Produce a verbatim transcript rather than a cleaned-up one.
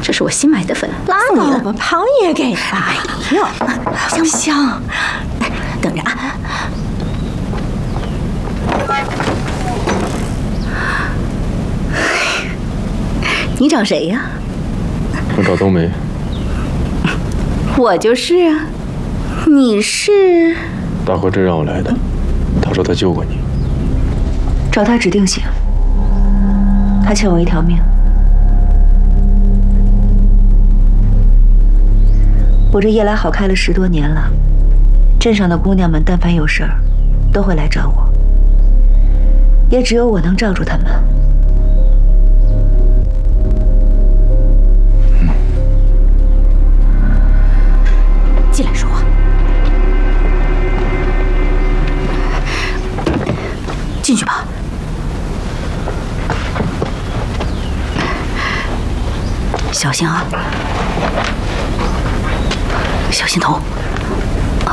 这是我新买的粉， 拉倒吧，庞爷给的吧？ 没有， 香不香？ 等着啊。你找谁呀？ 我找冬梅。 我就是啊。你是？ 大河真让我来的，他说他救过你。 找他指定行。他欠我一条命。我这夜来好开了十多年了，镇上的姑娘们但凡有事儿，都会来找我。也只有我能罩住他们。 嗯。进来说话。进去吧。小心啊！小心头。